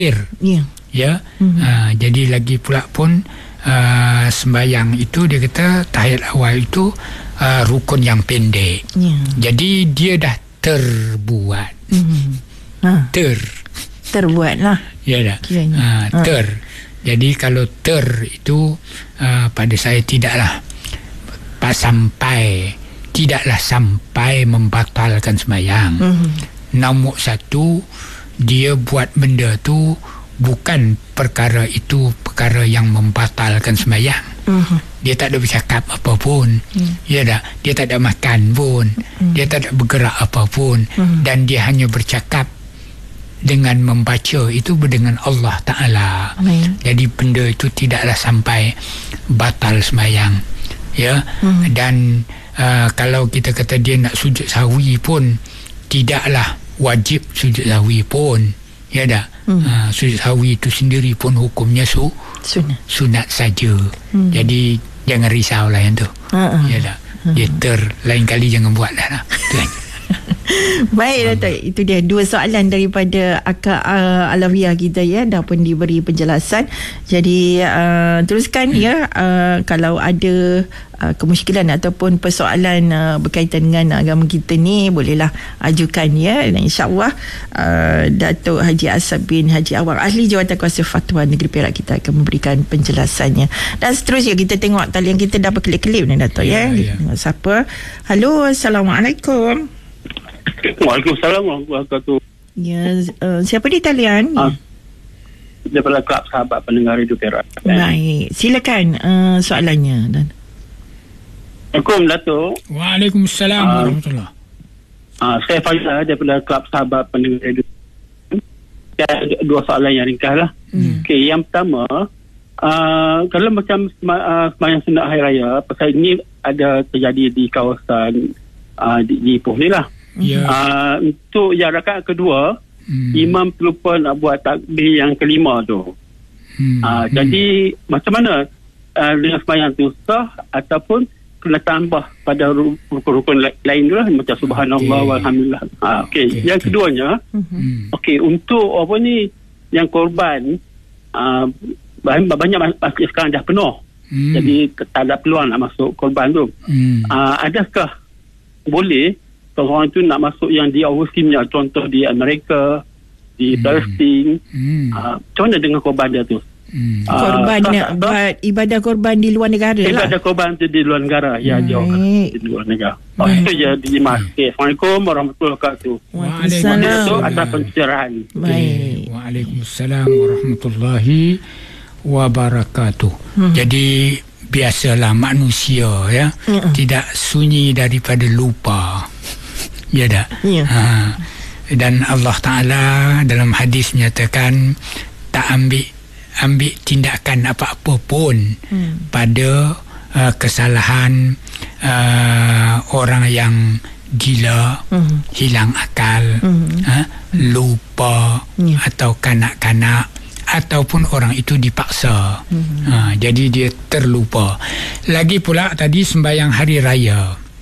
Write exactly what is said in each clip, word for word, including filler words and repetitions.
Ya. Ya. Mm-hmm. Uh, jadi lagi pula pun uh, sembahyang itu dia kata tahiyat awal itu uh, rukun yang pendek. Ya. Jadi dia dah terbuat. Mm-hmm. Ha. Ter. Terbuatlah. Ya dah. Uh, ter. Ha. Jadi kalau ter itu uh, pada saya tidaklah sampai tidaklah sampai membatalkan sembahyang. Mm-hmm. Nombor satu, dia buat benda tu bukan perkara itu perkara yang membatalkan sembahyang. Mm-hmm. Dia tak ada bercakap apa pun. Mm. Ya tak? Dia tak ada makan pun. Mm. Dia tak ada bergerak apa pun. Mm. Dan dia hanya bercakap dengan membaca itu dengan Allah Ta'ala. Amin. Jadi benda itu tidaklah sampai batal sembahyang. Ya. Mm. Dan uh, kalau kita kata dia nak sujud sahwi pun tidaklah wajib sujud sahwi pun. Ya dah. Hmm. Uh, sujud sahwi itu sendiri pun hukumnya su sunat, sunat saja. Hmm. Jadi jangan risaulah yang tu. Uh-uh. Ya dah. Uh-huh. Dia ter lain kali jangan buat dah lah. Baik Datuk, itu dia dua soalan daripada Akak uh, Alawiyah kita ya, dah pun diberi penjelasan. Jadi uh, teruskan ya, uh, kalau ada uh, kemusykilan ataupun persoalan uh, berkaitan dengan agama kita ni, bolehlah ajukan ya. Dan insya-Allah uh, Datuk Haji Asad bin Haji Awang, ahli Jawatankuasa Fatwa Negeri Perak, kita akan memberikan penjelasannya. Dan seterusnya kita tengok talian kita dah berkelip-kelip ni Datuk ya. ya. Tengok siapa. Halo, Assalamualaikum. Waalaikumsalam warahmatullahi wabarakatuh. Ya, uh, siapa di talian? Ah, daripada Kelab Sahabat Pendengar Radio Perak. Baik, silakan uh, soalannya. Dan Assalamualaikum Datuk. Waalaikumsalam uh, warahmatullahi. Uh, saya Faizal daripada Kelab Sahabat Pendengar Radio. Ada dua soalan yang ringkas lah. Hmm. Okey, yang pertama, uh, kalau macam uh, sembahyang sunat hari raya, pasal ini ada terjadi di kawasan uh, di, di Ipoh ni lah. Yeah. Uh, untuk yang rakaat kedua, hmm. imam terlupa nak buat takbir yang kelima tu. Hmm. Uh, hmm. Jadi macam mana uh, dengan sembahyang tu, sah ataupun kena tambah pada rukun-rukun lain tu lah, macam subhanallah okay. walhamdulillah. Uh, Okey, okay. Yang keduanya, hmm. okey, untuk apa ni, yang korban uh, banyak masjid sekarang dah penuh. Hmm. Jadi tak ada peluang nak masuk korban tu. Hmm. Uh, adakah boleh kalau orang itu nak masuk yang di overseas, contoh di Amerika, di hmm. Palestin, hmm. uh, macam mana dengan korban dia tu? Hmm. Uh, korban nak buat ibadah korban di luar negara ibadah lah. Ibadah korban tu di luar negara. Ya, hmm. dia di luar negara. Oh, hmm. itu je di Mas. Okay. Assalamualaikum warahmatullahi wabarakatuh. Waalaikumsalam. Atas pencerahan. Baik. Waalaikumsalam warahmatullahi wabarakatuh. Hmm. Jadi biasalah manusia ya, hmm. tidak sunyi daripada lupa. Ya dah. Ya. Ha. Dan Allah Ta'ala dalam hadis menyatakan tak ambil ambil tindakan apa-apa pun hmm. pada uh, kesalahan uh, orang yang gila, hmm. hilang akal, hmm. ha, lupa, ya. Atau kanak-kanak, ataupun orang itu dipaksa. Hmm. Ha, jadi dia terlupa. Lagi pula tadi sembahyang hari raya.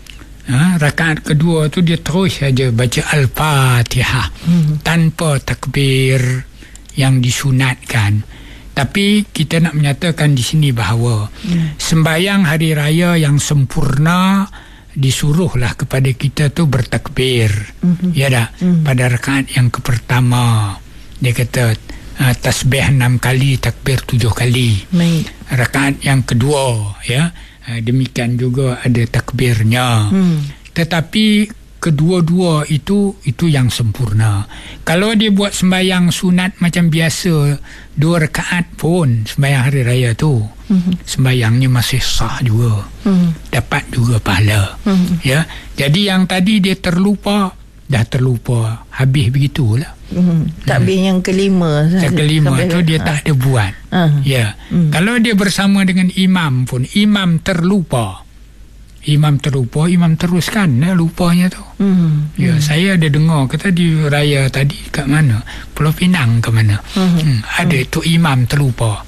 Ha, rakaat kedua tu dia terus saja baca Al-Fatihah hmm. tanpa takbir yang disunatkan. Tapi kita nak menyatakan di sini bahawa hmm. sembahyang hari raya yang sempurna disuruhlah kepada kita tu bertakbir. Hmm. Ya tak? Hmm. Pada rakaat yang pertama dia kata uh, tasbih enam kali, takbir tujuh kali. Baik. Rakaat yang kedua ya, demikian juga ada takbirnya. Hmm. Tetapi kedua-dua itu itu yang sempurna. Kalau dia buat sembahyang sunat macam biasa dua rakaat pun sembahyang hari raya tu, hmm. sembahyangnya masih sah juga. Hmm. Dapat juga pahala. Hmm. Ya. Jadi yang tadi dia terlupa, dah terlupa, habis begitulah. Hmm. Takbir hmm. yang kelima. Yang kelima tu dia ha. tak ada buat. Ha. Ya. Hmm. Kalau dia bersama dengan imam pun, imam terlupa. Imam terlupa, imam teruskan lah lupanya tu. Hmm. Ya, hmm. saya ada dengar kata di raya tadi kat mana? Pulau Pinang ke mana? Hmm. Hmm. Ada hmm. tu imam terlupa.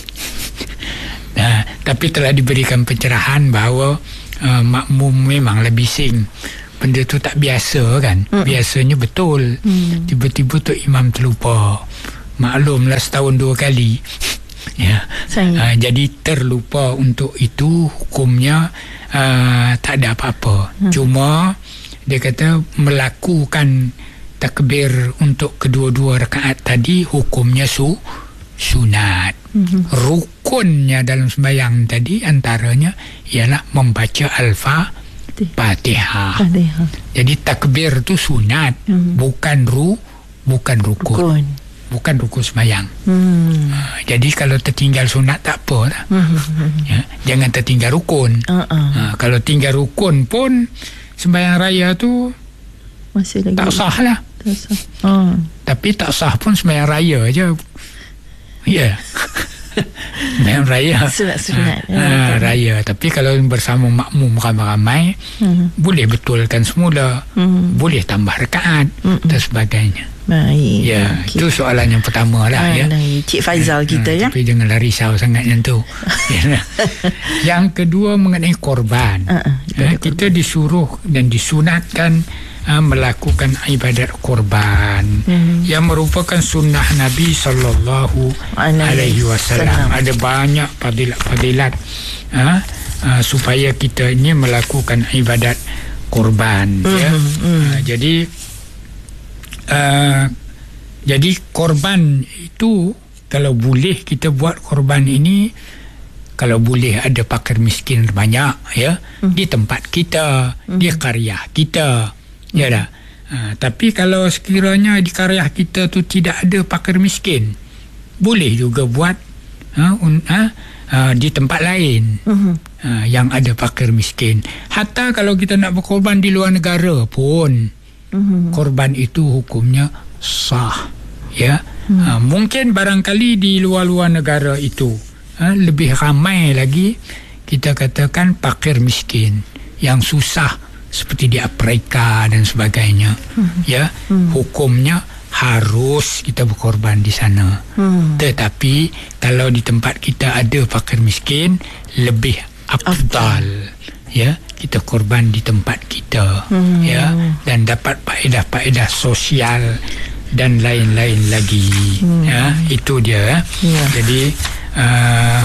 Nah, tapi telah diberikan pencerahan bahawa uh, makmum memanglah bising. Benda tu tak biasa kan. Hmm. Biasanya betul. Hmm. Tiba-tiba tu imam terlupa. maklumlah setahun dua kali. Ya. Uh, jadi terlupa untuk itu, hukumnya uh, tak ada apa-apa. Hmm. Cuma dia kata melakukan takbir untuk kedua-dua rakaat tadi hukumnya su sunat. Hmm. Rukunnya dalam sembahyang tadi antaranya ialah membaca Al-Fatihah. Jadi takbir tu sunat, hmm. bukan ru bukan rukun. rukun. Bukan rukun sembahyang. Hmm. Uh, jadi kalau tertinggal sunat tak apa lah. Hmm. Ya, jangan tertinggal rukun. Uh-uh. Uh, kalau tinggal rukun pun sembahyang raya tu masih lagi tak sah lah. Tak sah. Uh. Tapi tak sah pun sembahyang raya je. Ya. Yeah. Sembahyang raya. Sunat-sunat. Uh, uh, raya. Tapi kalau bersama makmum ramai-ramai, hmm. boleh betulkan semula. Hmm. Boleh tambah rakaat hmm. dan sebagainya. Baik. Ya, okay. Itu soalan yang pertama lah. Ah, ya. Cik Faizal kita ha, ya. Tapi janganlah risau sangat yang tu. Yang kedua mengenai korban. Uh, uh, ha, kita korban. Disuruh dan disunatkan uh, melakukan ibadat korban hmm. yang merupakan sunnah Nabi sallallahu alaihi wasallam. Ada banyak fadilat-fadilat uh, uh, supaya kita ini melakukan ibadat korban. Hmm. Ya. Hmm. Uh, jadi Uh, jadi korban itu kalau boleh kita buat korban ini, kalau boleh ada fakir miskin banyak ya hmm. di tempat kita, hmm. di karya kita, hmm. ya dah. Uh, tapi kalau sekiranya di karya kita tu tidak ada fakir miskin, boleh juga buat uh, un, uh, uh, di tempat lain hmm. uh, yang ada fakir miskin. Hatta kalau kita nak berkorban di luar negara pun, Mm-hmm. korban itu hukumnya sah ya. Mm. Ha, mungkin barangkali di luar-luar negara itu ha, lebih ramai lagi kita katakan fakir miskin yang susah seperti di Afrika dan sebagainya. Mm-hmm. Ya, mm. hukumnya harus kita berkorban di sana. Mm. Tetapi kalau di tempat kita ada fakir miskin, lebih afdal ya kita korban di tempat kita hmm. ya, dan dapat faedah-faedah sosial dan lain-lain lagi. hmm. Ya, itu dia ya. Jadi uh,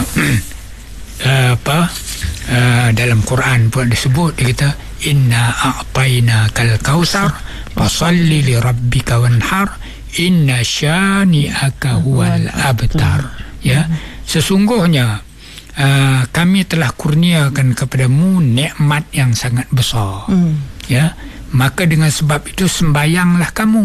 uh, apa uh, dalam Quran pun disebut, dia kata inna a'taina kal kausar fasalli li rabbika wanhar inna syani'aka huwal abtar. Ya, sesungguhnya Uh, kami telah kurniakan kepadamu nikmat yang sangat besar. Mm. Ya, maka dengan sebab itu sembayanglah kamu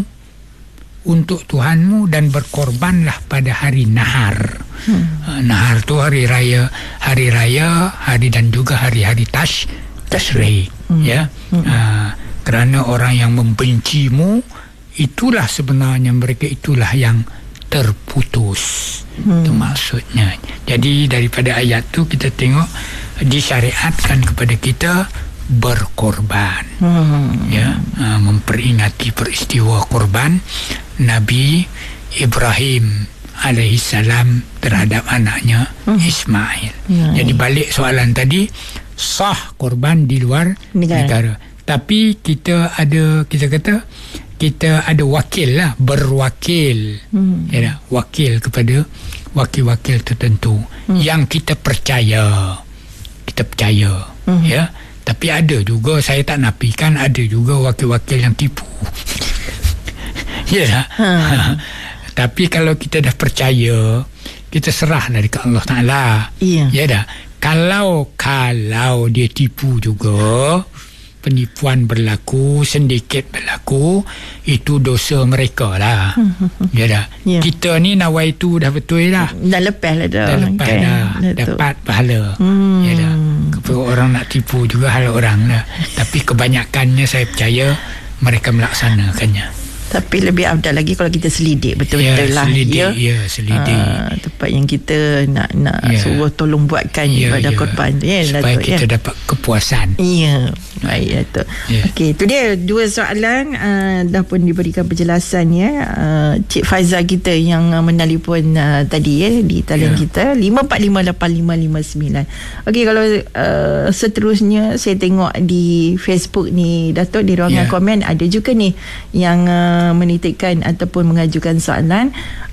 untuk Tuhanmu dan berkorbanlah pada hari nahar. Mm. Uh, nahar tu hari raya, hari raya, hari dan juga hari-hari tash tashrik. Mm. Ya, mm. Uh, kerana orang yang membencimu itulah sebenarnya mereka itulah yang terputus. Hmm. Itu maksudnya. Jadi daripada ayat tu kita tengok disyariatkan kepada kita berkorban. Hmm. Ya, uh, memperingati peristiwa korban Nabi Ibrahim alaihi salam terhadap anaknya hmm. Ismail. Hmm. Jadi balik soalan tadi, sah korban di luar negara. negara. Tapi kita ada, kita kata kita ada wakil lah, berwakil hmm. ya, wakil kepada wakil-wakil tertentu hmm. yang kita percaya kita percaya hmm. ya. Tapi ada juga, saya tak nafikan, ada juga wakil-wakil yang tipu. Ya tak? Hmm. Tapi kalau kita dah percaya, kita serahlah dekat Allah Ta'ala. Yeah. Ya tak? Kalau kalau dia tipu juga, penipuan berlaku, sindiket berlaku, itu dosa mereka lah. Ya dah. Yeah. Kita ni nawaitu dah betul dah. Dah lepas lah dah. Dah lepas okay. dah. Datuk. Dapat pahala. Hmm. Ya dah. Kalau orang nak tipu juga hal orang lah. Tapi kebanyakannya saya percaya mereka melaksanakannya. Tapi lebih afdal lagi kalau kita selidik betul-betul ya, lah. Selidik, ya, ya selidik. Aa, tempat yang kita nak nak ya. suruh tolong buatkan ya, ibadah ya. korban tu. Ya, supaya Datuk, kita ya. dapat kepuasan. Ya, baik Datuk. Ya. Okey, itu dia dua soalan uh, dah pun diberikan penjelasan ya. Uh, Cik Faizal kita yang uh, menelpon uh, tadi ya di talian ya. kita lima empat lima lapan lima lima sembilan. Okey, kalau uh, seterusnya saya tengok di Facebook ni Datuk, di ruangan ya. komen ada juga ni yang uh, menitikkan ataupun mengajukan soalan.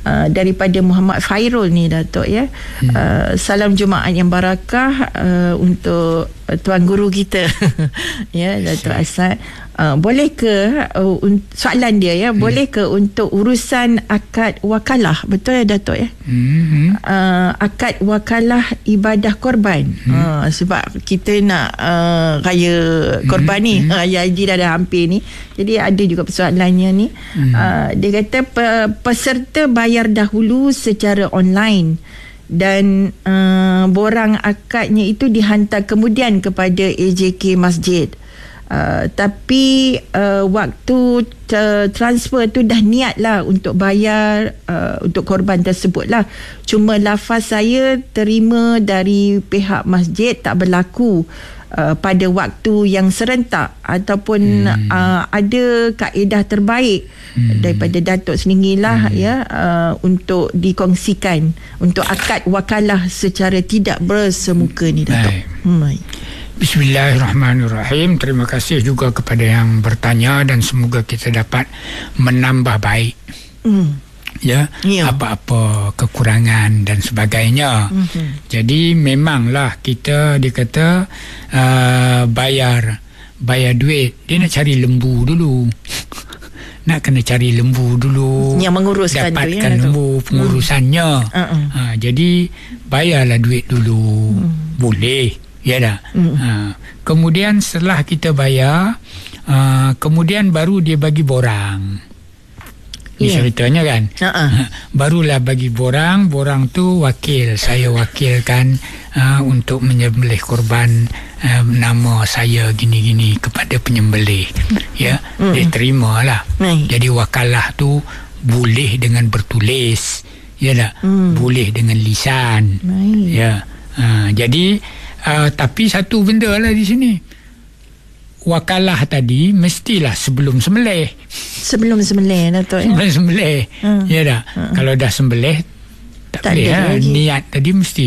uh, daripada Muhammad Fairul ni Datuk ya. Hmm. Uh, salam Jumaat yang barakah uh, untuk uh, tuan guru kita ya Datuk Asad. Uh, boleh ke uh, un- soalan dia ya, hmm. boleh ke untuk urusan akad wakalah, betul ya Datuk ya? Hmm. Uh, akad wakalah ibadah korban. Hmm. Uh, sebab kita nak uh, raya korban hmm. ni, hmm. raya haji dah dah hampir ni. Jadi ada juga persoalannya ni. Hmm. Uh, dia kata pe- peserta bayar dahulu secara online dan uh, borang akadnya itu dihantar kemudian kepada A J K masjid. Uh, tapi uh, waktu uh, transfer tu dah niat lah untuk bayar uh, untuk korban tersebut lah. Cuma lafaz saya terima dari pihak masjid tak berlaku uh, pada waktu yang serentak ataupun hmm. uh, ada kaedah terbaik hmm. daripada Datuk sendiri lah hmm. ya uh, untuk dikongsikan untuk akad wakalah secara tidak bersemuka ni Datuk. Hmm, baik. Bismillahirrahmanirrahim. Terima kasih juga kepada yang bertanya dan semoga kita dapat menambah baik mm. ya yeah. apa-apa kekurangan dan sebagainya. Mm-hmm. Jadi memanglah kita dikata uh, bayar bayar duit, dia nak cari lembu dulu. Nak kena cari lembu dulu yang menguruskan dapatkan tu, ya, lembu pengurusannya. Mm. Uh-uh. Ha, jadi bayarlah duit dulu. Mm. Boleh. Ya dah. Mm. Ha, kemudian setelah kita bayar, uh, kemudian baru dia bagi borang. Ini yeah. ceritanya kan. Uh-uh. Barulah bagi borang, borang tu wakil, saya wakilkan uh, untuk menyembelih korban uh, nama saya gini-gini kepada penyembelih. Ya, mm. dia terimalah. Mm. Jadi wakalah tu boleh dengan bertulis, ya dah. Mm. Boleh dengan lisan. Mm. Ya. Uh, jadi Uh, tapi satu benda lah di sini, wakalah tadi mestilah sebelum sembelih. Sebelum sembelih Datuk ya. Sebelum sembelih. Hmm. Ya dah. Hmm. Kalau dah sembelih tak, tak boleh ha? Niat tadi mesti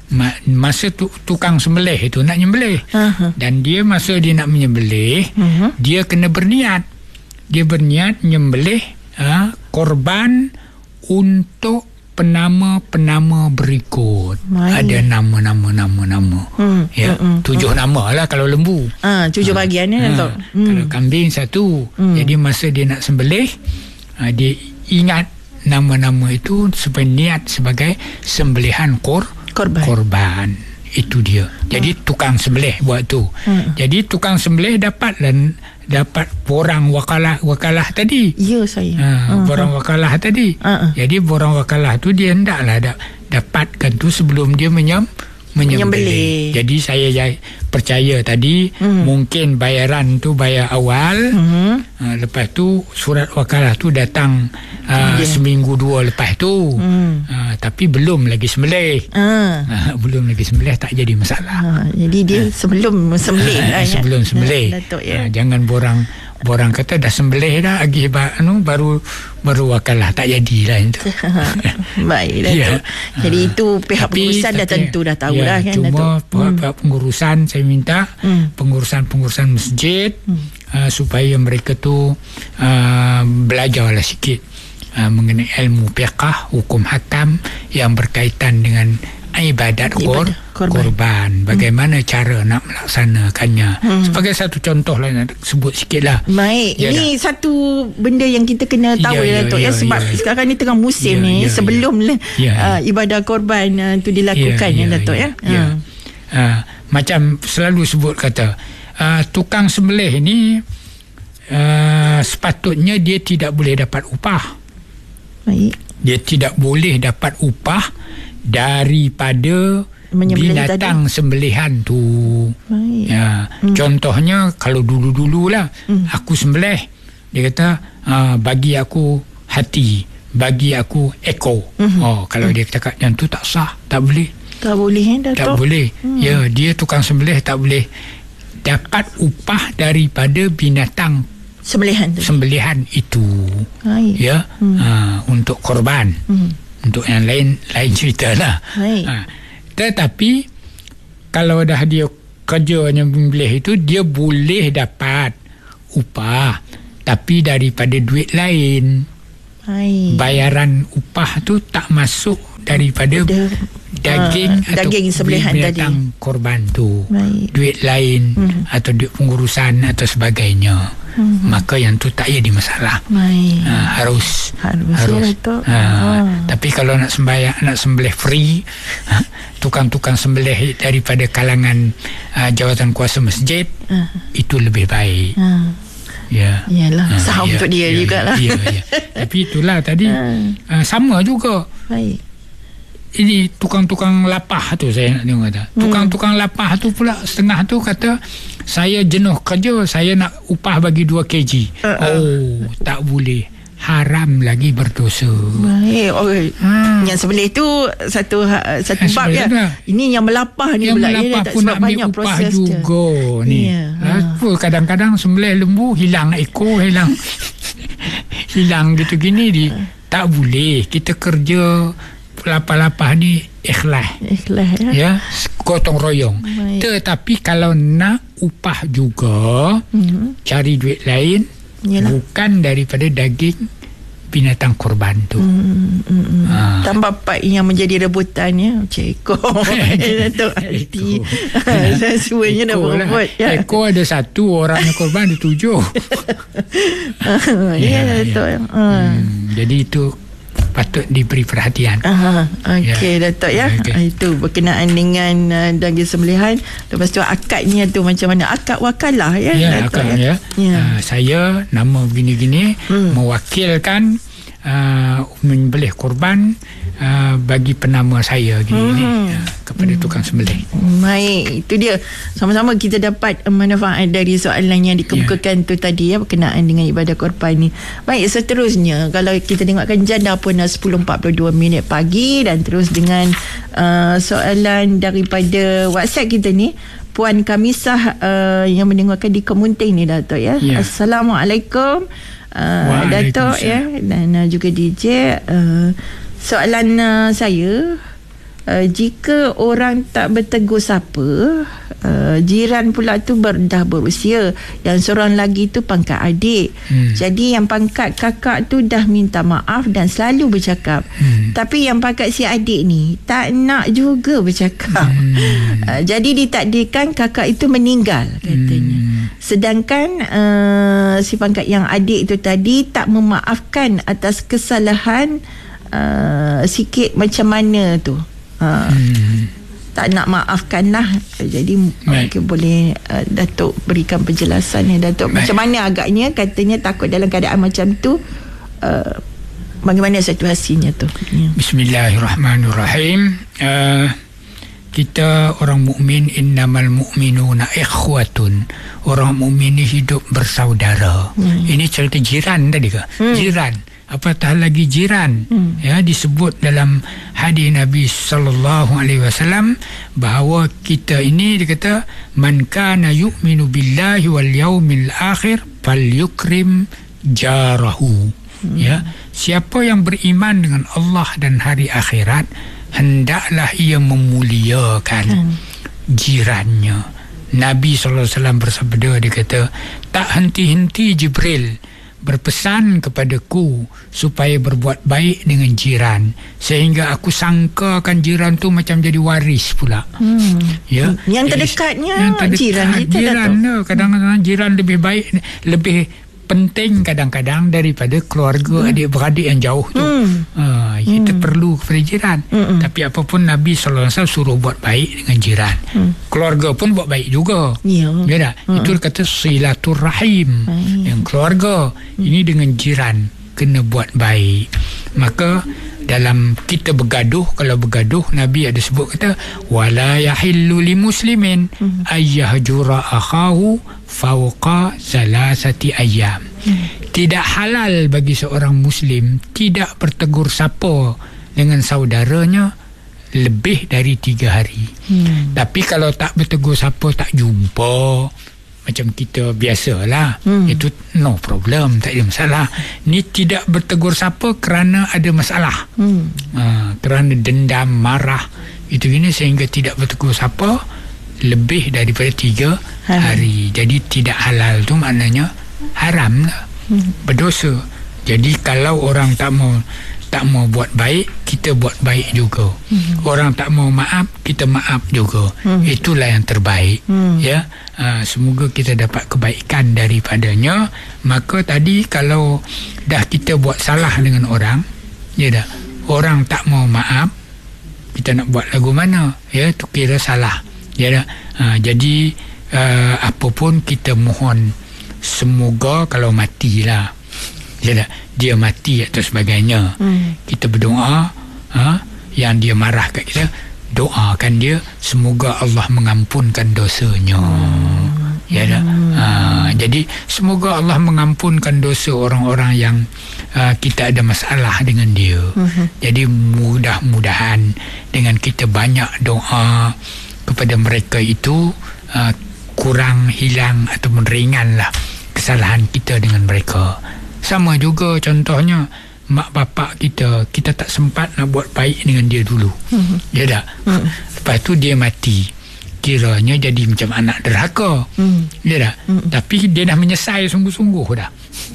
masa tu, tukang sembelih itu nak nyembelih. Uh-huh. Dan dia masa dia nak menyembelih, uh-huh. dia kena berniat. Dia berniat nyembelih uh, korban untuk penama-penama berikut. Mai. Ada nama-nama-nama-nama. Hmm. Ya, hmm. tujuh hmm. nama lah kalau lembu. Ah, tujuh ha. bahagian ni ha. hmm. Kalau kambing satu. Hmm. Jadi masa dia nak sembelih, ha, dia ingat nama-nama itu supaya niat sebagai sembelihan kor korban. korban. Itu dia. Jadi hmm. tukang sembelih buat tu. Hmm. Jadi tukang sembelih dapat dan dapat borang wakalah wakalah tadi. Ya saya. Ha, uh-huh. Borang wakalah tadi. Uh-huh. Jadi borang wakalah tu dia hendaklah da, dapatkan tu sebelum dia menyem menyembelih. Jadi saya percaya tadi uh-huh. mungkin bayaran tu bayar awal. Uh-huh. Ha, lepas tu surat wakalah tu datang uh, yeah. seminggu dua lepas tu. Uh-huh. Ha, tapi belum lagi sembelih. Uh-huh. Ha, belum lagi sembelih tak jadi masalah. Uh, jadi dia uh. sebelum sembelih uh, lah ya. Sebelum sembelih. Uh, Datuk, ya. Ha, jangan borang borang kata dah sembelih dah lagi anu baru baru wakalah tak jadilah itu. Baik Datuk. Ya. Jadi itu pihak tapi, pengurusan dah tentu dah tahu ya, lah kan cuma Datuk. Cuma pihak hmm. pengurusan saya minta hmm. pengurusan-pengurusan masjid hmm. uh, supaya mereka tu uh, belajarlah sikit uh, mengenai ilmu fiqh, hukum hakam yang berkaitan dengan ibadat kor, korban. korban. Bagaimana hmm. cara nak melaksanakannya. Hmm. Sebagai satu contoh lah nak sebut sikit lah. Baik. Ya ini dah. Satu benda yang kita kena tahu ya, ya Datuk ya, ya. Sebab ya, ya. sekarang ni tengah musim ya, ni ya, sebelum ya. Ya. Uh, ibadah korban uh, tu dilakukan ya, ya, ya Datuk ya. ya. ya. Uh. Uh, macam selalu sebut kata uh, tukang sembelih ni uh, sepatutnya dia tidak boleh dapat upah. Baik. Dia tidak boleh dapat upah daripada binatang tadi. Sembelihan tu. Ya. Hmm. Contohnya kalau dulu-dululah hmm. aku sembelih, dia kata uh, bagi aku hati, bagi aku ekor. Hmm. Oh, kalau hmm. dia cakap yang tu tak sah, tak boleh. Tak boleh eh, Datuk? Tak boleh. Hmm. Ya, dia tukang sembelih tak boleh dapat upah daripada binatang sembelihan tu. Sembelihan itu. Hai. Ya, hmm. uh, untuk korban. Hmm. Untuk yang lain lain cerita lah. Ha. Tetapi kalau dah dia kerjanya membelih itu, dia boleh dapat upah tapi daripada duit lain. Hai. Bayaran upah tu tak masuk daripada Ada, daging uh, atau daging sembelihan binatang tadi. korban tu. Baik. Duit lain hmm. atau duit pengurusan atau sebagainya. Hmm. Maka yang tu tak jadi masalah. Baik. Ha, harus Harus, harus. Ya, Ha, ha. Tapi kalau nak sembahyang, nak sembelih free, tukang-tukang sembelih daripada kalangan uh, jawatan kuasa masjid, uh. itu lebih baik. Uh. Ya. Yalah, Ha, saham ya, untuk dia ya, jugalah. Ya, ya. Tapi itulah tadi uh. Uh, sama juga. Baik. Ini tukang-tukang lapah tu saya nak tengok kata. Tukang-tukang lapah tu pula setengah tu kata saya jenuh kerja, saya nak upah bagi dua kilogram. Uh-uh. Oh, tak boleh. Haram lagi berdosa. Baik. Oh, hmm. Yang sebelah tu satu satu yang bab ya. Dah. Ini yang melapah ni yang pula. melapah dia pun nak ambil banyak upah proses juga dia. ni. Ya. Ha. Ha. Kadang-kadang sembelih lembu hilang ekor, hilang hilang gitu gini di. Tak boleh. Kita kerja lapah-lapah ni ikhlas. Ikhlas ya. Ya, gotong royong. Baik. Tetapi kalau nak upah juga, mm-hmm. cari duit lain. Yalah. Bukan daripada daging binatang korban tu. Mm, mm, mm. Ha. Tambah part yang menjadi rebutannya ekor. Datuk Hati. Semuanya dah berebut. Ya. Ekor ada satu, orangnya korban ada tujuh. Ya, Datuk. Ya. Hmm, jadi itu patut diberi perhatian. Aha, okey, ya. Datuk ya. Okay. Itu berkenaan dengan uh, daging sembelihan. Lepas tu akadnya tu macam mana? Akad wakalah ya, ya Datuk akad, ya. ya. Uh, saya nama gini-gini hmm. mewakilkan uh, menyembelih korban uh, bagi penama saya gini hmm. uh, kepada hmm. tukang sembelih. Baik, itu dia. Sama-sama kita dapat manfaat dari soalan yang dikemukakan yeah. tu tadi ya, berkenaan dengan ibadah korban ni. Baik, seterusnya kalau kita tengokkan jam dah pun sepuluh empat puluh dua minit pagi dan terus dengan uh, soalan daripada WhatsApp kita ni. Puan Kamisah uh, yang mendengarkan di Kemunting ni Datuk ya. Yeah. Assalamualaikum uh, Datuk ya, dan uh, juga D J. Uh, soalan uh, saya, Uh, jika orang tak bertegur sapa, uh, jiran pula tu ber, dah berusia, yang seorang lagi tu pangkat adik. Hmm. Jadi yang pangkat kakak tu dah minta maaf dan selalu bercakap. Hmm. Tapi yang pangkat si adik ni tak nak juga bercakap. Hmm. Uh, jadi ditakdirkan kakak itu meninggal katanya. Hmm. Sedangkan uh, si pangkat yang adik tu tadi tak memaafkan atas kesalahan uh, sikit macam mana tu. Ha, hmm. tak nak maafkan lah. Jadi mungkin boleh uh, Datuk berikan penjelasan ya Datuk. Baik. Macam mana agaknya katanya takut dalam keadaan macam tu, uh, bagaimana situasinya tu ya. Bismillahirrahmanirrahim. uh, Kita orang mukmin, innamal mu'minuna ikhwatun. Orang mukmin ni hidup bersaudara. hmm. Ini cerita jiran tadi ke? hmm. Jiran, apatah lagi jiran. hmm. Ya, disebut dalam hadis Nabi sallallahu alaihi wasallam bahawa kita ini, dia kata, man kana yu'minu billahi wal yaumil akhir falyukrim jarahu. hmm. Ya, siapa yang beriman dengan Allah dan hari akhirat, hendaklah ia memuliakan hmm. jirannya. Nabi sallallahu alaihi wasallam bersabda, dia kata, tak henti-henti Jibril berpesan kepadaku supaya berbuat baik dengan jiran, sehingga aku sangkakan jiran tu macam jadi waris pula. hmm. Ya, yang terdekatnya yang terdekat, jiran kita jiran tu. Kadang-kadang jiran lebih baik, lebih penting kadang-kadang daripada keluarga, hmm. adik-beradik yang jauh tu. hmm. uh, kita hmm. perlu kepada jiran. hmm. Tapi apapun Nabi sallallahu alaihi wasallam suruh buat baik dengan jiran. hmm. Keluarga pun buat baik juga. Ya, ya tak? hmm. Itu kata silaturrahim. hmm. Yang keluarga hmm. ini dengan jiran kena buat baik. Maka dalam kita bergaduh, kalau bergaduh, Nabi ada sebut kata, wala yahillu li muslimin hmm. ayyahjura akhahu fawqa salasati ayyam. hmm. Tidak halal bagi seorang muslim tidak bertegur sapa dengan saudaranya lebih dari tiga hari. hmm. Tapi kalau tak bertegur sapa, tak jumpa, macam kita biasalah, hmm. itu no problem, tak ada masalah. Ni tidak bertegur sapa kerana ada masalah. hmm. uh, kerana dendam, marah, itu gini, sehingga tidak bertegur sapa lebih daripada tiga hari. hari. Jadi tidak halal tu maknanya haram lah. hmm. Berdosa. Jadi kalau orang tak mau tak mau buat baik, kita buat baik juga. Hmm. Orang tak mau maaf, kita maaf juga. Hmm. Itulah yang terbaik. Hmm. Ya, uh, semoga kita dapat kebaikan daripadanya. Maka tadi kalau dah kita buat salah dengan orang, ya dah, orang tak mau maaf, kita nak buat lagu mana? Ya, tu kira salah. Ya dah. Uh, jadi uh, apapun kita mohon, semoga kalau matilah, ya dah, dia mati atau sebagainya, hmm. kita berdoa, ha, yang dia marah kat kita, doakan dia semoga Allah mengampunkan dosanya. hmm. Ya dah. Hmm. Ha, jadi semoga Allah mengampunkan dosa orang-orang yang uh, kita ada masalah dengan dia. hmm. Jadi mudah-mudahan dengan kita banyak doa kepada mereka itu, uh, kurang hilang ataupun ringanlah kesalahan kita dengan mereka. Sama juga contohnya mak bapak kita, kita tak sempat nak buat baik dengan dia dulu. Mm-hmm. Ya tak? Mm. Lepas tu dia mati, kiranya jadi macam anak derhaka. Mm. Ya tak? Mm. Tapi dia dah menyesal sungguh-sungguh dah.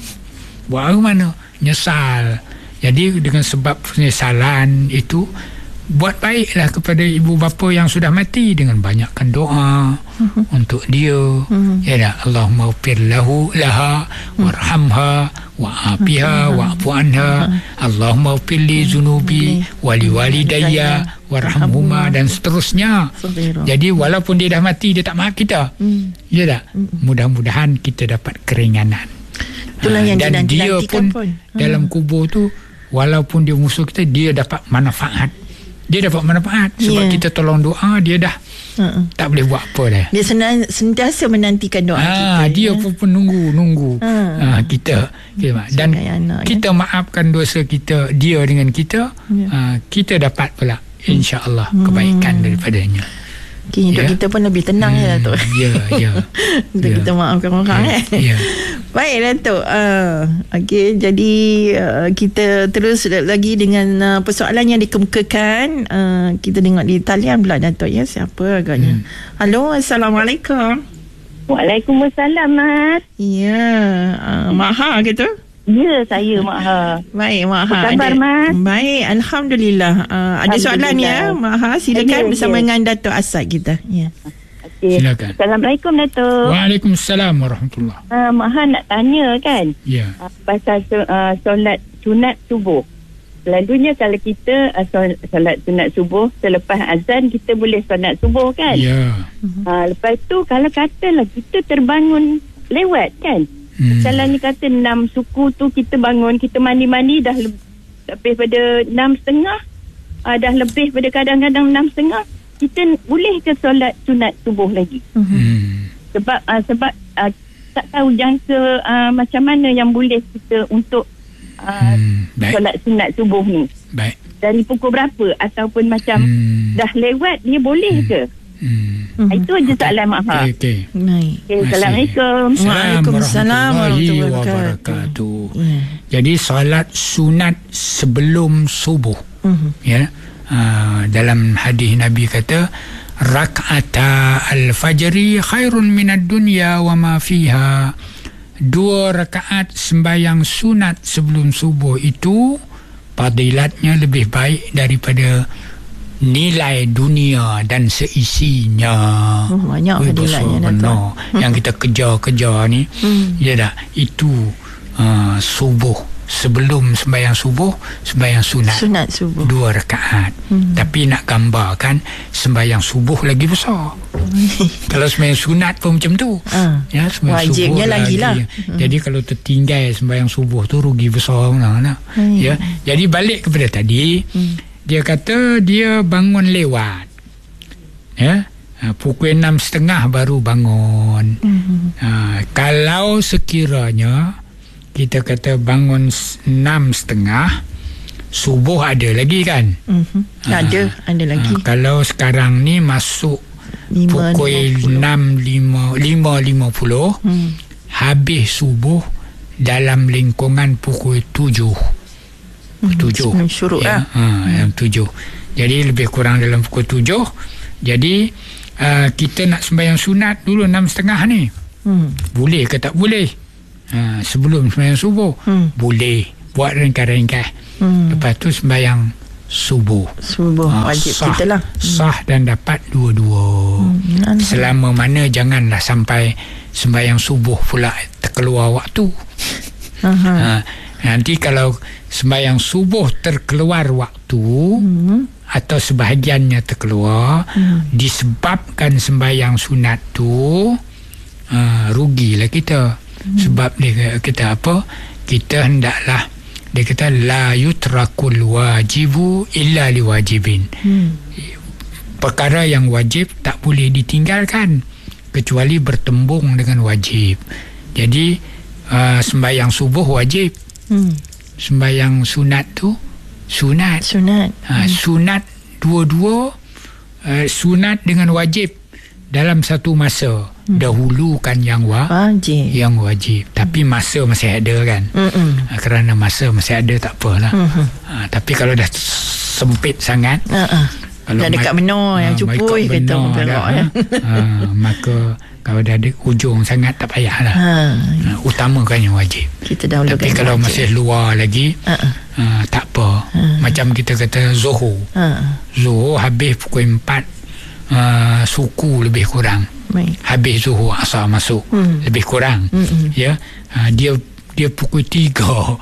Buat apa mana? Nyesal. Jadi dengan sebab penyesalan itu, buat baiklah kepada ibu bapa yang sudah mati dengan banyakkan doa uh-huh. untuk dia. uh-huh. Ya dah, Allahumma ghfir lahu laha warhamha wa'afiha wa'fu anha, Allahumma ghfir li zunubi wa li walidayya warhamhuma, dan seterusnya. Jadi walaupun dia dah mati, dia tak maaf kita. hmm. Ya dah, mudah-mudahan kita dapat keringanan. Itulah yang dan dia pun, pun dalam kubur tu, walaupun dia musuh kita, dia dapat manfaat. Dia dapat manfaat sebab yeah. kita tolong doa, dia dah uh-uh. tak boleh buat apa dah. Dia senang, sentiasa menantikan doa ha, kita. Dia ya? pun, pun nunggu nunggu ha. Ha, kita, kita dan anak, kita ya? maafkan dosa kita, dia dengan kita, yeah. ha, kita dapat pula insya-Allah hmm. kebaikan daripadanya. Okay, hidup ya? kita pun lebih tenang hmm, ya Datuk. Ya, ya. Untuk ya. kita maafkan orang ya, eh. Ya. Baik Datuk. Uh, Okey, jadi uh, kita terus lagi dengan uh, persoalan yang dikemukakan. Uh, kita tengok di talian pula Datuk ya, siapa agaknya. Hmm. Halo, Assalamualaikum. Waalaikumsalam, Mas. Ya, uh, Maha gitu. Ya, saya Mak Ha. Baik, Mak Ha. Apa khabar, Mas? Baik, Alhamdulillah. Uh, ada soalan ya, Mak Ha. Silakan ya, bersama ya. dengan Datuk Asad kita. Ya. Okay. Silakan. Assalamualaikum, Datuk. Waalaikumsalam warahmatullahi. Uh, Mak Ha nak tanya kan? Ya. Uh, pasal uh, solat sunat subuh. Selalunya kalau kita uh, solat sunat subuh, selepas azan kita boleh solat subuh kan? Ya. Uh, lepas tu kalau katalah kita terbangun lewat kan? Hmm. Misalnya kata enam suku tu kita bangun, kita mandi-mandi dah le- lebih pada enam setengah, uh, dah lebih pada kadang-kadang enam setengah, kita boleh ke solat sunat subuh lagi? Hmm. Sebab uh, sebab uh, tak tahu jangka uh, macam mana yang boleh kita untuk uh, hmm. solat sunat subuh ni. Baik. Dari pukul berapa ataupun macam hmm. dah lewat dia boleh hmm. ke? Hmm. Itu aja soalan Mak Ha. Okey. Okay. Okay. Assalamualaikum. Waalaikumsalam warahmatullahi wabarakatuh. Yeah. Jadi solat sunat sebelum subuh. Uh-huh. Ya. Uh, dalam hadis Nabi kata rak'ata al-fajri khairun minad dunya wa ma fiha. Dua rakaat sembahyang sunat sebelum subuh itu fadilatnya lebih baik daripada nilai dunia dan seisinya. Oh, banyak fadilatnya no. Yang kita kejar-kejar ni, hmm. ya dah, itu uh, subuh sebelum sembahyang subuh, sembahyang sunat, sunat subuh dua rakaat. hmm. Tapi nak gambarkan sembahyang subuh lagi besar. Kalau sembahyang sunat pun macam tu, uh. ya, wajibnya lagi lah. hmm. Jadi kalau tertinggal sembahyang subuh tu rugi besar lah, nah. hmm. Ya. Jadi balik kepada tadi, hmm. dia kata dia bangun lewat, ya, pukul enam setengah baru bangun. Mm-hmm. Ha, kalau sekiranya kita kata bangun enam setengah, subuh ada lagi kan? Mm-hmm. Ha, ada, ada lagi. Ha, kalau sekarang ni masuk lima, pukul enam lima lima lima puluh, mm. habis subuh dalam lingkungan pukul tujuh. Tujuh syuruk ya, lah. ha, hmm. yang tujuh. Jadi lebih kurang dalam pukul tujuh. Jadi uh, kita nak sembahyang sunat dulu enam setengah ni. Hmm. Boleh ke tak boleh? Ha, sebelum sembahyang subuh, hmm. boleh. buat ringkas-ringkas. hmm. Lepas tu sembahyang subuh. Subuh ha, wajib sah, kita lah. Sah dan dapat dua-dua. hmm. Selama mana janganlah sampai sembahyang subuh pula terkeluar waktu. ha, Nanti kalau sembahyang subuh terkeluar waktu, hmm. atau sebahagiannya terkeluar, hmm. disebabkan sembahyang sunat tu, uh, rugilah kita. hmm. Sebab dia kita apa, kita hendaklah, dia kata la yutrakul wajibu illa liwajibin. hmm. Perkara yang wajib tak boleh ditinggalkan kecuali bertembung dengan wajib. Jadi uh, sembahyang subuh wajib, hmm. sembahyang sunat tu sunat. Sunat. Ha, sunat dua-dua, uh, sunat dengan wajib dalam satu masa. Hmm. Dahulukan yang wa, wajib. Yang wajib. Tapi masa masih ada kan. Hmm. Ha, kerana masa masih ada tak apalah. Hmm. Ha, tapi kalau dah sempit sangat. Uh-uh. Kalau dah dekat benar yang cupui kata bergerak ya. Ha, maka kalau dah ada ujung sangat tak payahlah. Ha. Ha, utamakan yang wajib. Kita dahulukan. Tapi kalau wajib. Masih luar lagi, uh-uh. ha, tak apa. Uh. Macam kita kata Zuhur. Uh. Zuhur habis pukul empat, uh, suku lebih kurang. Baik. Habis Zuhur asar masuk. Hmm. Lebih kurang. Hmm. Ya. Ha, dia dia pukul tiga.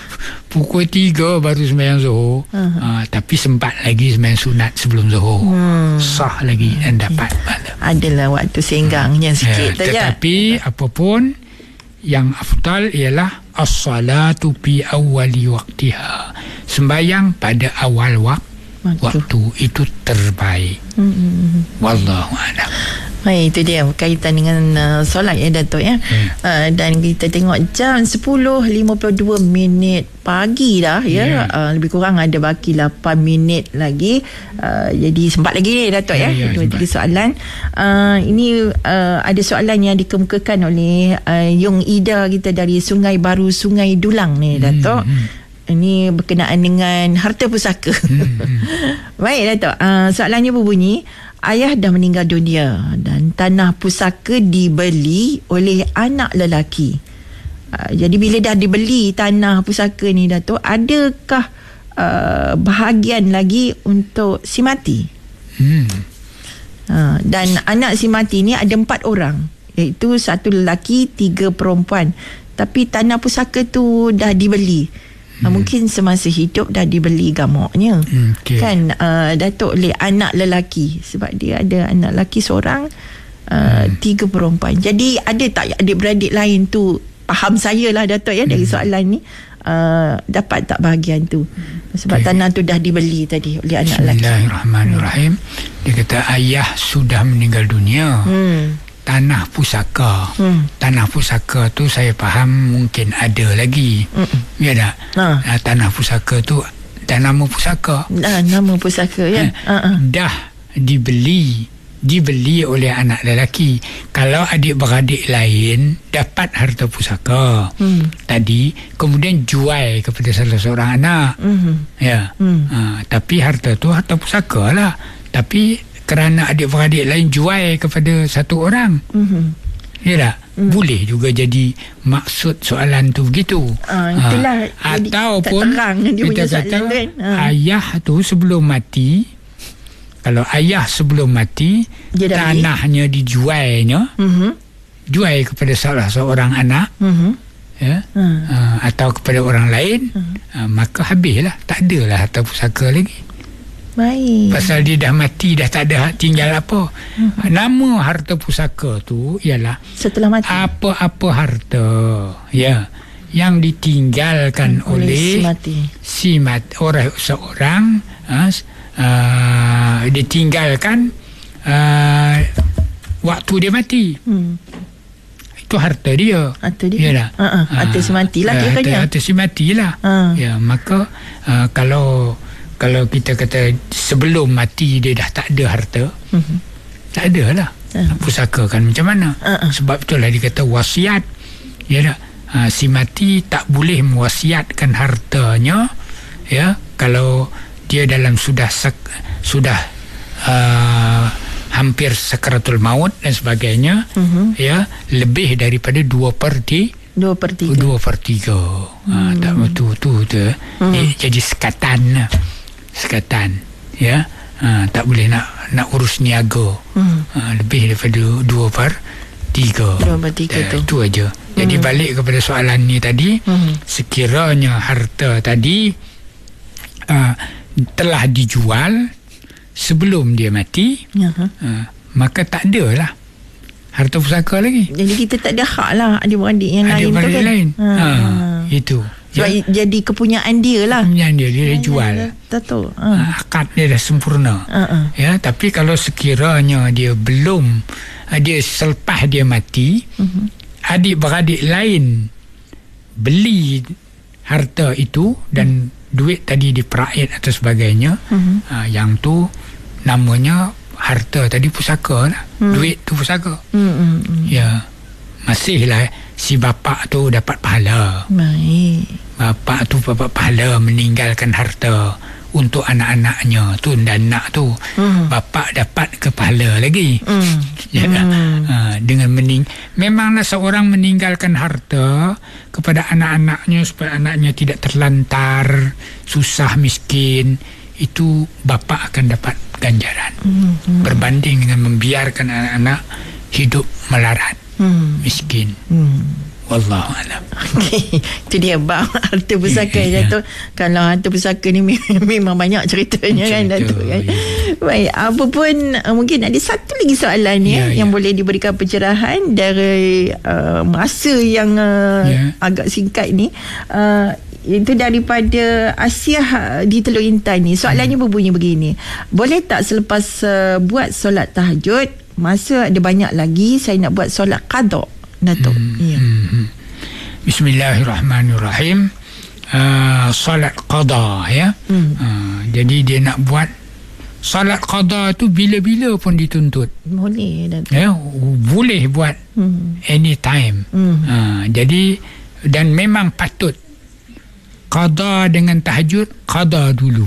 Pukul tiga baru sembahyang Zuhur. Uh-huh. uh, Tapi sempat lagi sembahyang sunat sebelum Zuhur. hmm. Sah lagi dan okay. dapat pahala. Adalah waktu senggangnya hmm. sikit ya, tetapi ya. Apapun yang afdal ialah as-salatu fi awwali waqtiha, sembahyang pada awal wak- waktu itu terbaik. hmm. Wallahu a'lam. Baik, itu dia berkaitan dengan uh, solat ya Datuk ya. Hmm. Uh, dan kita tengok jam sepuluh lima puluh dua minit pagi dah ya. Hmm. Uh, lebih kurang ada baki lapan minit lagi. Uh, jadi sempat lagi ni Datuk ya. ya, ya dua tiga soalan. Uh, ini uh, ada soalan yang dikemukakan oleh uh, Yung Ida kita dari Sungai Baru, Sungai Dulang ni Datuk. Hmm. Ini berkenaan dengan harta pusaka. Hmm. Baik Datuk. Uh, soalannya berbunyi, ayah dah meninggal dunia dan tanah pusaka dibeli oleh anak lelaki. Uh, jadi bila dah dibeli tanah pusaka ni Datuk, adakah uh, bahagian lagi untuk si mati? Hmm. Uh, dan anak si mati ni ada empat orang, iaitu satu lelaki, tiga perempuan. Tapi tanah pusaka tu dah dibeli. Hmm. Mungkin semasa hidup dah dibeli gamuknya. Hmm, okay. Kan uh, Datuk oleh anak lelaki, sebab dia ada anak lelaki seorang, uh, hmm. tiga perempuan. Jadi ada tak adik-beradik lain tu, faham saya lah Datuk ya, dari hmm. soalan ni, uh, dapat tak bahagian tu? Sebab okay. tanah tu dah dibeli tadi oleh anak lelaki. Bismillahirrahmanirrahim. hmm. Dia kata ayah sudah meninggal dunia. hmm. Tanah pusaka. hmm. Tanah pusaka tu saya faham mungkin ada lagi. Mm-mm. Ya tak? Ha. Tanah pusaka tu dan nama pusaka. Nah, nama pusaka ya. Ha. Dah dibeli, dibeli oleh anak lelaki. Kalau adik-beradik lain dapat harta pusaka hmm. tadi, kemudian jual kepada salah seorang anak. Mm-hmm. Ya. Mm. Ha, tapi harta tu harta pusaka lah. Tapi kerana adik-beradik lain jual kepada satu orang. Mm-hmm. Ya tak? Mm. Boleh juga jadi maksud soalan tu begitu. Uh, itulah. Ha. Ataupun kita kata uh. ayah tu sebelum mati, kalau ayah sebelum mati tanahnya beli, dijualnya, mm-hmm. jual kepada salah seorang anak, mm-hmm. ya, uh. Uh, atau kepada orang lain, uh. Uh, maka habislah, tak adalah harta pusaka lagi. Baik. Pasal dia dah mati, dah tak ada tinggal apa. Hmm. Nama harta pusaka tu ialah setelah mati, apa-apa harta ya yang ditinggalkan hmm, oleh si mati, si mati orang seorang, uh, uh, ditinggalkan uh, waktu dia mati. Hmm. Itu harta dia. Harta dia. Ya uh, uh, harta si matilah uh, harta, harta si matilah. Uh. Ya, maka uh, kalau Kalau kita kata sebelum mati dia dah tak ada harta, uh-huh. tak ada lah. Uh-huh. Pusaka kan macam mana? Uh-huh. Sebab itulah dia kata wasiat. Ya tak? Ha, si mati tak boleh mewasiatkan hartanya, ya, kalau dia dalam sudah sek- sudah uh, hampir sakaratul maut dan sebagainya, uh-huh. ya, lebih daripada dua per Dua per tiga. Dua per tiga. Hmm. Ha, tak betul tu tu. Hmm. Eh, jadi sekatan lah. Sekatan. Ya. Ha, tak boleh nak nak urus niaga. Hmm. Ha, lebih daripada dua per tiga. Dua per tiga tu. Itu aja. Jadi hmm. balik kepada soalan ni tadi, hmm. sekiranya harta tadi uh, telah dijual sebelum dia mati, uh-huh. uh, maka tak ada lah harta pusaka lagi. Jadi kita tak ada hak lah adik-beradik yang lain tu kan. lain. Ha. Ha. Itu. Sebab ya. jadi kepunyaan dia lah. Kepunyaan dia, dia dah jual. Tahu. Ha. Akad dia dah sempurna. Uh-uh. Ya, tapi kalau sekiranya dia belum, dia selepas dia mati, uh-huh. adik-beradik lain beli harta itu dan uh-huh. duit tadi diperait atau sebagainya, uh-huh. uh, yang tu namanya harta tadi pusaka lah. Hmm. Duit tu pusaka. Hmm, hmm, hmm. Ya. Masihlah si bapa tu dapat pahala. Baik. Bapa tu dapat pahala meninggalkan harta untuk anak-anaknya tu dan anak tu. Hmm. Bapa dapat ke pahala lagi. Hmm. Ya. Hmm. Ha, dengan mening memanglah seorang meninggalkan harta kepada anak-anaknya supaya anaknya tidak terlantar, susah, miskin, itu bapa akan dapat ganjaran. Hmm. Berbanding dengan membiarkan anak-anak hidup melarat, hmm. miskin. Hmm. Wallahu a'lam. Okey, itu dia bab harta pusaka ya, Datuk. Kalau harta pusaka ni memang banyak ceritanya cerita, kan Datuk kan. Ya. Baik, apa pun uh, mungkin ada satu lagi soalan ya, ya yang ya. boleh diberikan pencerahan dari uh, masa yang uh, ya. agak singkat ni. Uh, itu daripada Asiah di Teluk Intan ni. Soalannya hmm. berbunyi begini. Boleh tak selepas uh, buat solat tahajud, masa ada banyak lagi, saya nak buat solat qada, Datuk? Hmm. Ya. Hmm. Bismillahirrahmanirrahim. Uh, solat qada ya. Hmm. Uh, jadi dia nak buat solat qada tu bila-bila pun dituntut. Boleh, Datuk. Ya, boleh buat hmm. anytime. Hmm. Uh, jadi dan memang patut qada dengan tahajud, qada dulu.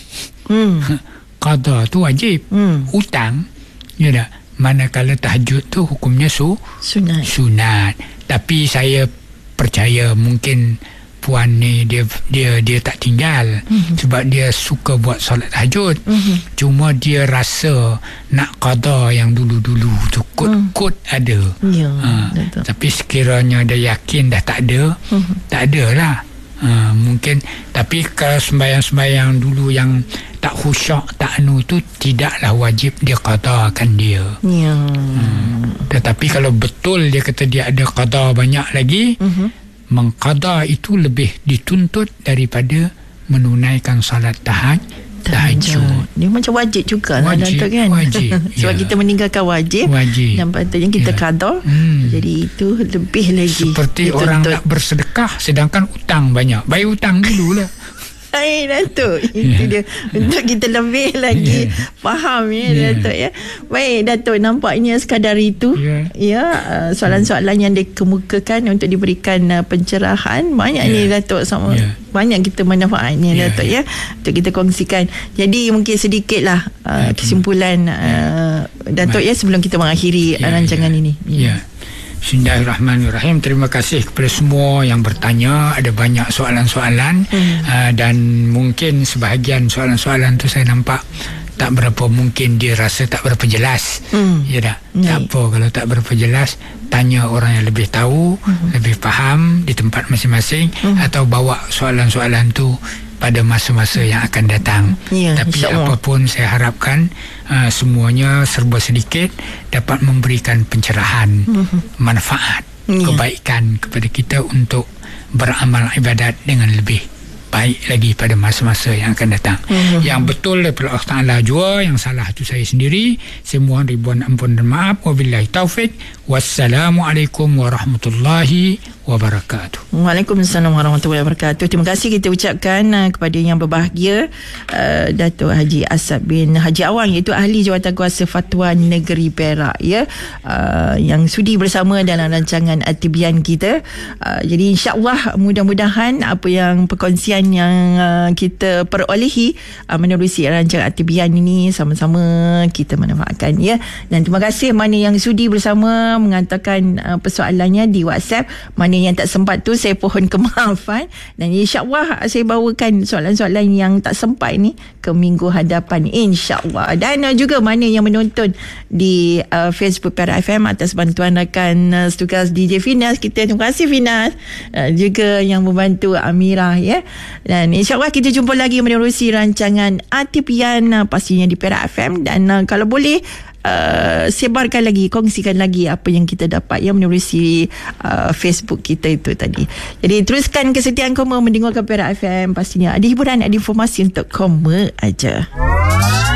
Hmm. Qada tu wajib. Hmm. Hutang, ya tak? Manakala tahajud tu hukumnya su sunat. Sunat. Tapi saya percaya mungkin puan ni dia dia dia tak tinggal mm-hmm. sebab dia suka buat solat tahajud. Mm-hmm. Cuma dia rasa nak qada yang dulu-dulu tu kod-kod mm. ada. Ya, ha. Tapi sekiranya dia yakin dah tak ada, mm-hmm. tak ada lah. Ha, mungkin tapi kalau sembahyang-sembahyang dulu yang tak khusyuk, tak anu tu tidaklah wajib dia qadakan dia. Ya. Hmm. Tetapi kalau betul dia kata dia ada qada banyak lagi, uh-huh. mengqada itu lebih dituntut daripada menunaikan salat tahajud. Tahajud. Dia macam wajib juga wajib, lah, kan? Wajib. Sebab ya. kita meninggalkan wajib, wajib. Dan patutnya kita ya. qada. Hmm. Jadi itu lebih lagi seperti dituntut. Orang nak bersedekah sedangkan utang banyak. Bayar utang dulu lah. Hai Datuk, itu yeah. dia untuk kita lebih lagi yeah. faham ya yeah. Datuk ya. Baik Datuk, nampaknya sekadar itu yeah. ya uh, soalan-soalan yang dikemukakan untuk diberikan uh, pencerahan banyak yeah. ni Datuk, sama yeah. banyak kita manfaatnya yeah. Datuk ya untuk kita kongsikan. Jadi mungkin sedikitlah uh, kesimpulan uh, Datuk ya sebelum kita mengakhiri yeah. rancangan yeah. ini. Ya. Yeah. Yeah. Bismillahirrahmanirrahim. Terima kasih kepada semua yang bertanya. Ada banyak soalan-soalan hmm. uh, dan mungkin sebahagian soalan-soalan tu saya nampak tak berapa, mungkin dia rasa tak berapa jelas. Hmm. Ya tak? Hmm. Tak apa kalau tak berapa jelas, tanya orang yang lebih tahu, hmm. lebih faham di tempat masing-masing, hmm. atau bawa soalan-soalan tu pada masa-masa yang akan datang. Ya, tapi apapun saya harapkan uh, semuanya serba sedikit dapat memberikan pencerahan, mm-hmm. manfaat, ya. kebaikan kepada kita untuk beramal ibadat dengan lebih baik lagi pada masa-masa yang akan datang. Mm-hmm. Yang betul daripada Allah Ta'ala jua, yang salah itu saya sendiri. Saya mohon ribuan ampun dan maaf. Wabillahi taufik. Wassalamualaikum warahmatullahi wabarakatuh. Waalaikumsalam warahmatullahi wabarakatuh. Terima kasih kita ucapkan uh, kepada yang berbahagia, uh, Datuk Haji Asad bin Haji Awang, iaitu ahli Jawatankuasa Fatwa Negeri Perak ya, uh, yang sudi bersama dalam rancangan At-Tibyan kita. Uh, jadi insya-Allah mudah-mudahan apa yang perkongsian perhatian yang uh, kita perolehi uh, menerusi rancangan Atibian ini. Sama-sama kita manfaatkan ya. Dan terima kasih mana yang sudi bersama menghantarkan uh, persoalannya di WhatsApp. Mana yang tak sempat tu saya pohon kemaafan, dan insya-Allah saya bawakan soalan-soalan yang tak sempat ni ke minggu hadapan insya-Allah. Dan uh, juga mana yang menonton di uh, Facebook Perak F M atas bantuan rakan uh, tugas D J Finas, kita terima kasih Finas, uh, juga yang membantu Amirah ya. Dan insya-Allah kita jumpa lagi menerusi rancangan Atipian uh, pastinya di Perak F M. Dan uh, kalau boleh Uh, sebarkan lagi, kongsikan lagi apa yang kita dapat yang menerusi uh, Facebook kita itu tadi. Jadi teruskan kesetiaan kamu mendengarkan Perak F M. Pastinya ada hiburan, ada informasi untuk kamu aja.